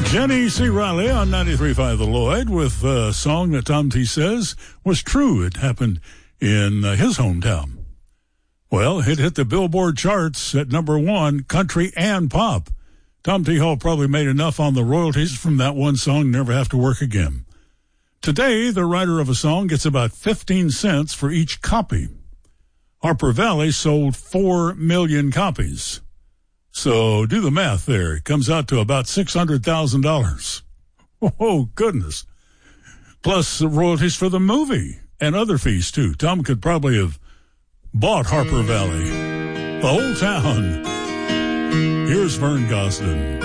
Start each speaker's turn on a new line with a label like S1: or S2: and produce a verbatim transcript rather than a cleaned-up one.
S1: Jenny C. Riley on ninety-three point five The Lloyd with a song that Tom T says was true. It happened in uh, his hometown. Well, it hit the Billboard charts at number one, country and pop. Tom T. Hall probably made enough on the royalties from that one song, never have to work again. Today, the writer of a song gets about fifteen cents for each copy. Harper Valley sold four million copies. So do the math there. It comes out to about six hundred thousand dollars. Oh, goodness. Plus the royalties for the movie and other fees, too. Tom could probably have bought Harper Valley, the whole town. Here's Vern Gosdin.